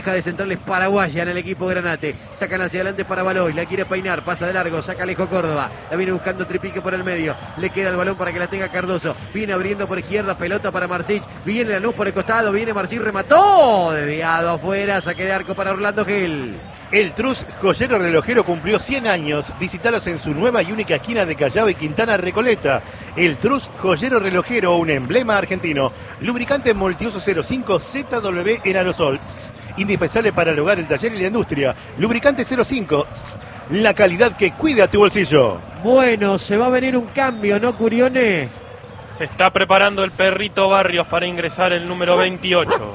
De centrales paraguaya en el equipo Granate. Sacan hacia adelante para Baloy. La quiere peinar. Pasa de largo. Saca Alejo Córdoba. La viene buscando Tripique por el medio. Le queda el balón para que la tenga Cardoso. Viene abriendo por izquierda. Pelota para Marcich. Viene Lanús por el costado. Viene Marcich. Remató. Desviado afuera. Saque de arco para Orlando Gil. El Trus Joyero Relojero cumplió 100 años. Visítalos en su nueva y única esquina de Callao y Quintana Recoleta. El Trus Joyero Relojero, un emblema argentino. Lubricante multiuso 05 ZW en aerosol. Indispensable para el hogar, el taller y la industria. Lubricante 05. La calidad que cuida tu bolsillo. Bueno, se va a venir un cambio, ¿no, Curione? Se está preparando el Perrito Barrios para ingresar el número 28.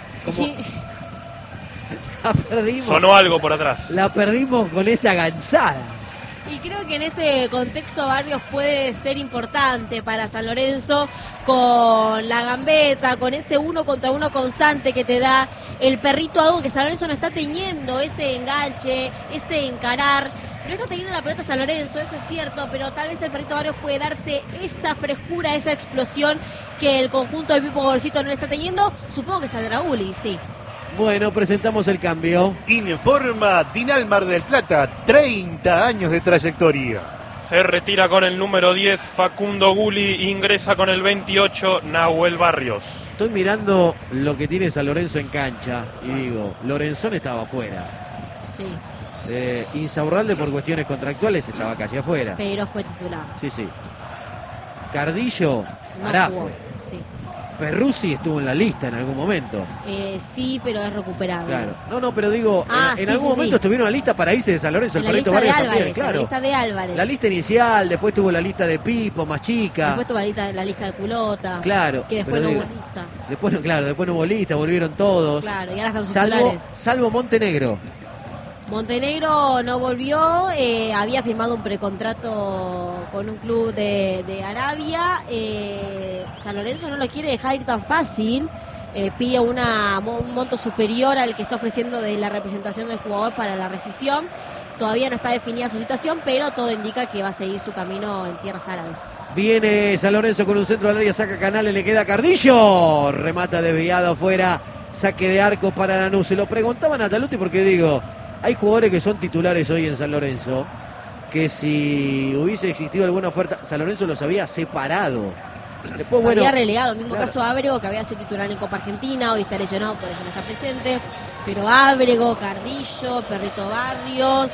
La perdimos. Sonó algo por atrás. La perdimos con esa gansada. Y creo que en este contexto Barrios puede ser importante para San Lorenzo, con la gambeta, con ese 1 contra 1 constante que te da el Perrito, algo que San Lorenzo no está teniendo, ese enganche, ese encarar. No está teniendo la pelota San Lorenzo, eso es cierto, pero tal vez el Perrito Barrios puede darte esa frescura, esa explosión que el conjunto del Pipo Gorcito no le está teniendo. Supongo que saldrá Uli, sí. Bueno, presentamos el cambio. Informa Dinal Mar del Plata, 30 años de trayectoria. Se retira con el número 10 Facundo Guli, ingresa con el 28 Nahuel Barrios. Estoy mirando lo que tiene San Lorenzo en cancha y digo, Lorenzón estaba afuera. Sí. Insaurralde por cuestiones contractuales estaba casi afuera. Pero fue titular. Sí, sí. Cardillo, No Ará jugó, fue. sí. Perruzzi estuvo en la lista en algún momento. Sí, pero es recuperable. Claro. No, pero digo, en sí, algún momento estuvieron en la lista para irse de San Lorenzo. En El la Perrito lista de Barrios Álvarez, también, claro. en la lista de Álvarez. La lista inicial, después tuvo la lista de Pipo, más chica. Después tuvo la lista de Culota. Claro. Que después no hubo lista. Después no hubo lista, volvieron todos. Claro, y ahora están titulares. Salvo Montenegro. Montenegro no volvió, había firmado un precontrato con un club de Arabia. San Lorenzo no lo quiere dejar ir tan fácil. Pide un monto superior al que está ofreciendo de la representación del jugador para la rescisión. Todavía no está definida su situación, pero todo indica que va a seguir su camino en tierras árabes. Viene San Lorenzo con un centro al área, saca Canales, le queda Cardillo. Remata desviado afuera, saque de arco para Lanús. Se lo preguntaban a Taluti porque digo, hay jugadores que son titulares hoy en San Lorenzo, que si hubiese existido alguna oferta, San Lorenzo los había separado. Después, había relegado, mismo claro. Caso Ábrego, que había sido titular en Copa Argentina, hoy está lesionado, por eso no está presente. Pero Ábrego, Cardillo, Perrito Barrios,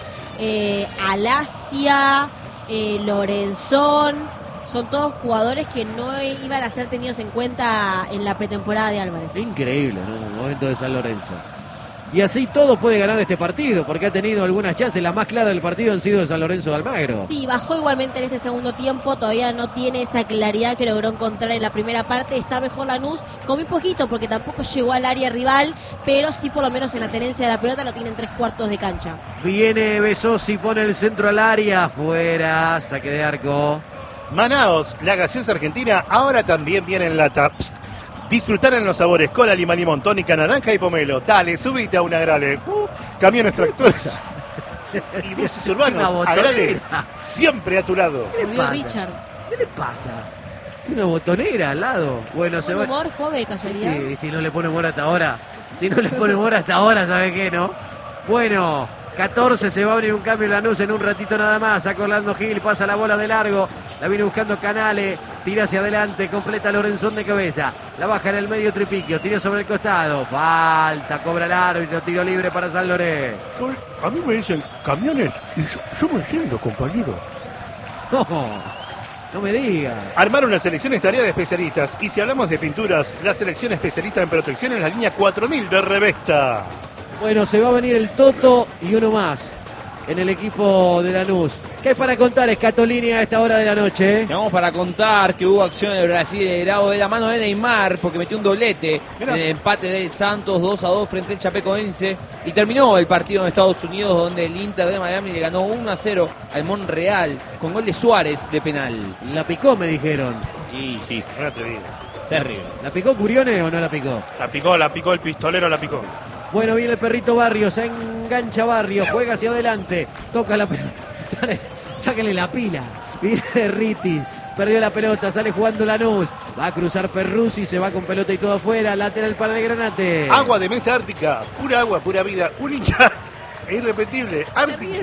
Alasia, Lorenzón, son todos jugadores que no iban a ser tenidos en cuenta en la pretemporada de Álvarez. Increíble, ¿no? El momento de San Lorenzo. Y así todo puede ganar este partido, porque ha tenido algunas chances. La más clara del partido han sido de San Lorenzo de Almagro. Sí, bajó igualmente en este segundo tiempo, todavía no tiene esa claridad que logró encontrar en la primera parte. Está mejor Lanús, con muy poquito, porque tampoco llegó al área rival, pero sí por lo menos en la tenencia de la pelota lo tiene en 3/4 de cancha. Viene Besosi, pone el centro al área, fuera, saque de arco. Manaos, la gaseosa argentina, ahora también viene en lata. Disfrutar en los sabores cola, lima, limón, tónica, naranja y pomelo. Dale, subite a una Agrale. Camiones tractores y buses urbanos. Agrale, siempre a tu lado. Richard. ¿Qué le pasa? Tiene una botonera al lado. Bueno, se va. Humor joven, casualidad. Sí, si no le pone humor hasta ahora. Si no le pone humor hasta ahora, ¿sabe qué, no? Bueno, 14, se va a abrir un cambio en Lanús en un ratito nada más. Saca Orlando Gil, pasa la bola de largo. La viene buscando Canales, tira hacia adelante, completa Lorenzón de cabeza. La baja en el medio Tripiquio, tira sobre el costado. Falta, cobra el árbitro, tiro libre para San Lorenzo. A mí me dicen camiones y yo me entiendo, compañero. No me diga. Armar una selección es tarea de especialistas. Y si hablamos de pinturas, la selección especialista en protección es la línea 4000 de Revesta. Bueno, se va a venir el Toto y uno más en el equipo de Lanús. ¿Qué hay para contar, Escatolini, a esta hora de la noche? Vamos para contar que hubo acción de Brasil liderado de la mano de Neymar porque metió un doblete en el empate de Santos 2-2 frente al Chapecoense y terminó el partido en Estados Unidos donde el Inter de Miami le ganó 1-0 al Monreal con gol de Suárez de penal. La picó, me dijeron. Y sí, Una atrevida. terrible. ¿La picó Curione o no la picó? La picó el pistolero, la picó. Bueno, viene el Perrito Barrios, se engancha Barrios, juega hacia adelante, toca la pelota. Sáquenle la pila. Viene Ritis, perdió la pelota, sale jugando Lanús, va a cruzar Perruzzi, se va con pelota y todo afuera, lateral para el Granate. Agua de mesa ártica, pura agua, pura vida, única e irrepetible. Ártica.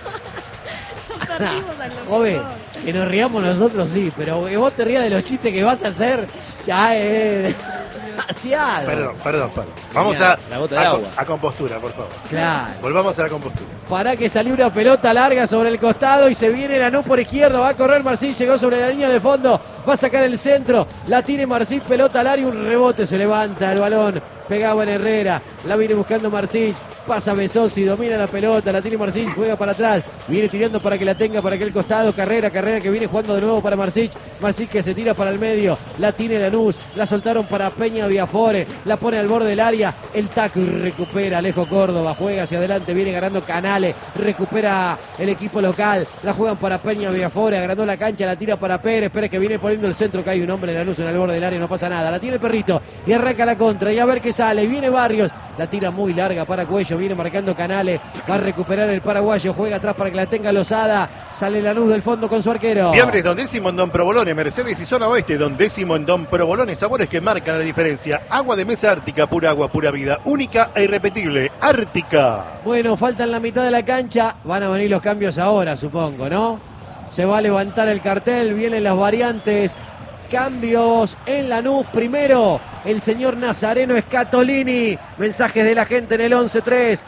Joven, que nos riamos nosotros sí, pero que vos te rías de los chistes que vas a hacer, ya es demasiado. Perdón. Vamos la gota de agua. a compostura, por favor. Claro. Volvamos a la compostura. Para que salió una pelota larga sobre el costado y se viene Lanús por izquierda, va a correr Marcín, llegó sobre la línea de fondo, va a sacar el centro, la tiene Marcín, pelota al área, un rebote, se levanta el balón, pegaba en Herrera, la viene buscando Marcín, pasa Besosi, domina la pelota, la tiene Marcín, juega para atrás, viene tirando para que la tenga para aquel costado, Carrera que viene jugando de nuevo para Marcín que se tira para el medio, la tiene Lanús, la soltaron para Peña Viafore, la pone al borde del área, el taco y recupera Alejo Córdoba, juega hacia adelante, viene ganando Canales, recupera el equipo local, la juegan para Peña Viafore, agrandó la cancha, la tira para Pérez que viene poniendo el centro, que hay un hombre de Lanús en el borde del área, no pasa nada, la tiene el Perrito y arranca la contra y a ver qué sale, viene Barrios, la tira muy larga para Cuello, viene marcando Canales, va a recuperar el paraguayo, juega atrás para que la tenga Lozada, sale Lanús del fondo con su arquero. Fiambres, Don Décimo en Don Provolone, Mercedes y Zona Oeste, Don Décimo en Don Provolone, sabores que marcan la diferencia. Agua de mesa ártica, pura agua, pura vida, única e irrepetible, ártica. Bueno, faltan la mitad de la cancha, van a venir los cambios ahora, supongo, ¿no? Se va a levantar el cartel, vienen las variantes. Cambios en Lanús. Primero, el señor Nazareno Scatolini. Mensajes de la gente en el 11-3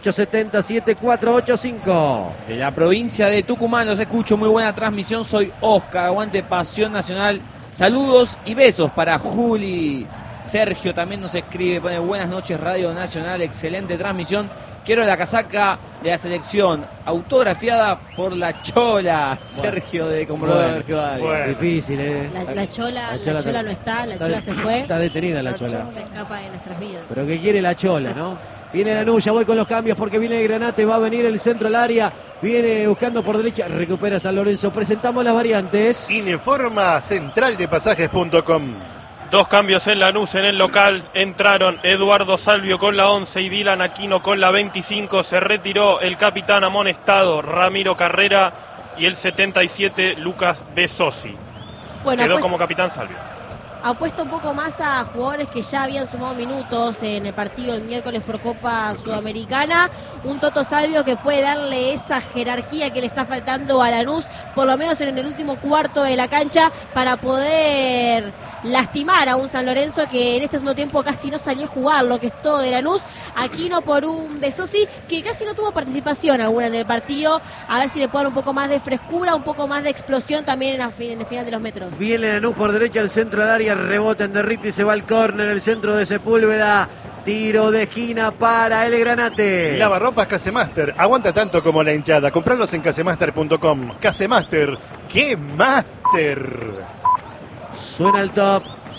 870-7485. De la provincia de Tucumán los escucho, muy buena transmisión, soy Oscar, aguante Pasión Nacional, saludos y besos para Juli. Sergio también nos escribe, pone buenas noches Radio Nacional, excelente transmisión, quiero la casaca de la selección, autografiada por la Chola. Sergio de Comodoro Rivadavia. Bueno. Difícil, La Chola no está, la Chola se fue. Está detenida la Chola. Se escapa de nuestras vidas. Pero que quiere la Chola, ¿no? Viene Lanús, ya voy con los cambios porque viene el Granate, va a venir el centro al área, viene buscando por derecha, recupera San Lorenzo. Presentamos las variantes. Informa centraldepasajes.com. Dos cambios en Lanús, en el local entraron Eduardo Salvio con la 11 y Dylan Aquino con la 25, se retiró el capitán amonestado Ramiro Carrera y el 77 Lucas Besosi. Bueno, Quedó pues, como capitán Salvio. apuesta un poco más a jugadores que ya habían sumado minutos en el partido el miércoles por Copa Sudamericana. Un Toto Salvio que puede darle esa jerarquía que le está faltando a Lanús, por lo menos en el último cuarto de la cancha, para poder lastimar a un San Lorenzo que en este segundo tiempo casi no salió a jugar lo que es todo de Lanús. Aquino por un Besosi que casi no tuvo participación alguna en el partido. A ver si le puede dar un poco más de frescura, un poco más de explosión también en el final de los metros. Viene Lanús por derecha al centro del área, rebota en Derriti, se va al córner, el centro de Sepúlveda. Tiro de esquina para el Granate. Lavarropas Casemaster, aguanta tanto como la hinchada. Comprarlos en casemaster.com. Casemaster, ¡qué máster! Suena el top.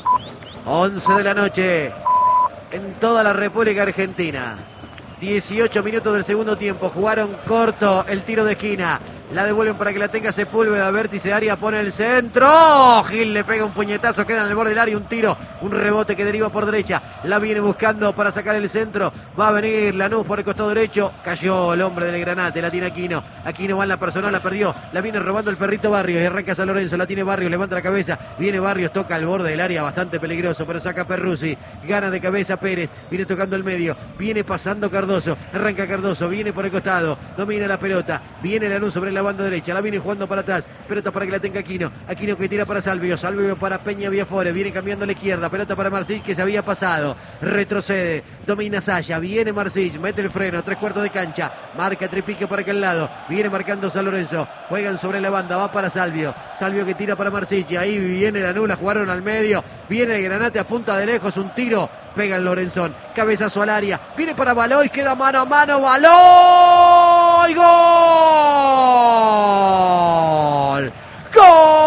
11 de la noche en toda la República Argentina. 18 minutos del segundo tiempo. Jugaron corto el tiro de esquina. La devuelven para que la tenga Sepúlveda. Vértice de área, pone el centro. Gil le pega un puñetazo, queda en el borde del área. Un tiro, un rebote que deriva por derecha. La viene buscando para sacar el centro. Va a venir Lanús por el costado derecho. Cayó el hombre del Granate. La tiene Aquino. Aquino va en la personal, la perdió. La viene robando el perrito Barrios. Y arranca San Lorenzo. La tiene Barrios, levanta la cabeza. Viene Barrios, toca al borde del área. Bastante peligroso, pero saca Perruzzi. Gana de cabeza Pérez. Viene tocando el medio. Viene pasando Cardoso. Arranca Cardoso. Viene por el costado. Domina la pelota. Viene Lanús sobre la banda derecha, la viene jugando para atrás, pelota para que la tenga Aquino, Aquino que tira para Salvio, Salvio para Peña Viafore, viene cambiando a la izquierda, pelota para Marcich que se había pasado, retrocede, domina Saya, viene Marcich, mete el freno, 3/4 de cancha, marca Tripique por aquel lado, viene marcando San Lorenzo, juegan sobre la banda, va para Salvio, Salvio que tira para Marcich, y ahí viene Lanús, la jugaron al medio, viene el Granate a punta de lejos, un tiro, pega el Lorenzón, cabezazo al área, viene para Baloy, queda mano a mano, Baloy, ¡gol!